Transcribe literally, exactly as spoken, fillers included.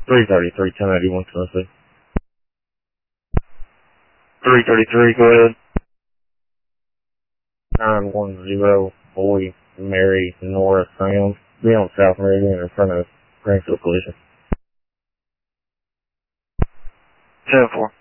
three thirty-three, ten eighty-one, Tennessee. three thirty-three, go ahead. nine one zero, Boy, Mary, Nora, Sam. Be on South Meridian in front of Greenfield Collision. ten four.